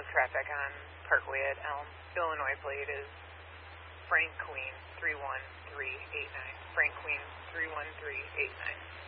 with traffic on Parkway at Elm. Illinois plate is Frank Queen 31389. Frank Queen 31389.